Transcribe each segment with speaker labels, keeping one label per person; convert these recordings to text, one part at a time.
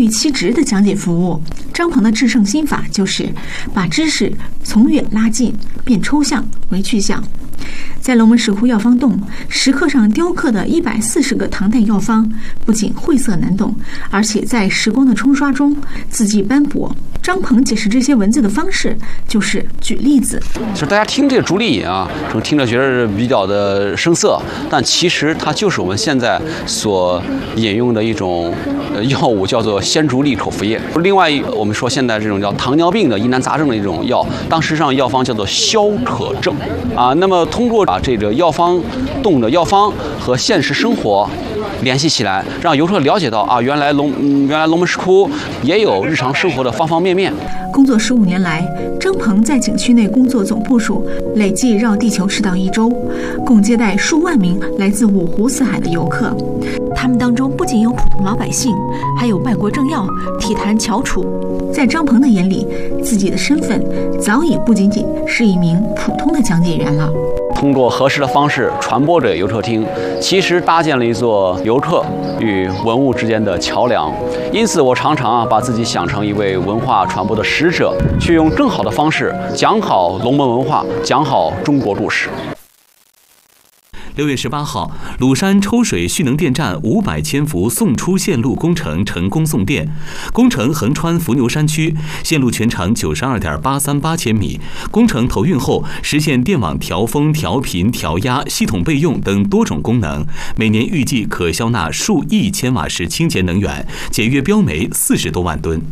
Speaker 1: 预期值的讲解服务。张鹏的制胜心法就是把知识从远拉近，变抽象为具象。在龙门石窟药方洞，石刻上雕刻的140个唐代药方，不仅晦涩难懂，而且在时光的冲刷中字迹斑驳。张鹏解释这些文字的方式就是举例子。
Speaker 2: 其实大家听这个竹立饮啊，听着觉得比较的生涩，但其实它就是我们现在所饮用的一种药物，叫做鲜竹立口服液。另外，我们说现在这种叫糖尿病的疑难杂症的一种药，当时上药方叫做消渴症啊。那么通过把这个药方洞的药方和现实生活联系起来，让游客了解到啊，原来龙门石窟也有日常生活的方方面面。
Speaker 1: 工作15年来，张鹏在景区内工作总步数累计绕地球赤道1周，共接待数万名来自五湖四海的游客。他们当中不仅有普通老百姓，还有外国政要、体坛翘楚。在张鹏的眼里，自己的身份早已不仅仅是一名普通的讲解员了。
Speaker 2: 通过合适的方式传播给游客听，其实搭建了一座游客与文物之间的桥梁。因此，我常常把自己想成一位文化传播的使者，去用更好的方式讲好龙门文化，讲好中国故事。
Speaker 3: 6月18号，鲁山抽水蓄能电站500千伏送出线路工程成功送电，工程横穿伏牛山区，线路全长92.838千米。工程投运后，实现电网调峰、调频、调压、系统备用等多种功能，每年预计可消纳数亿千瓦时清洁能源，节约标煤40多万吨。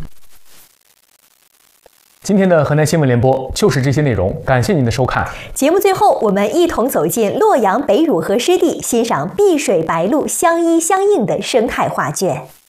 Speaker 4: 今天的河南新闻联播就是这些内容，感谢您的收看。
Speaker 5: 节目最后，我们一同走进洛阳北汝河湿地，欣赏碧水白鹭相依相映的生态画卷。